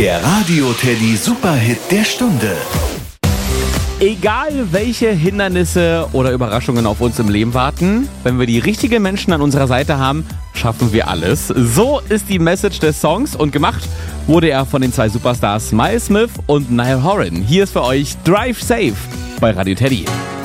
Der Radio Teddy Superhit der Stunde. Egal welche Hindernisse oder Überraschungen auf uns im Leben warten, wenn wir die richtigen Menschen an unserer Seite haben, schaffen wir alles. So ist die Message des Songs und gemacht wurde er von den zwei Superstars Miles Smith und Niall Horan. Hier ist für euch Drive Safe bei Radio Teddy.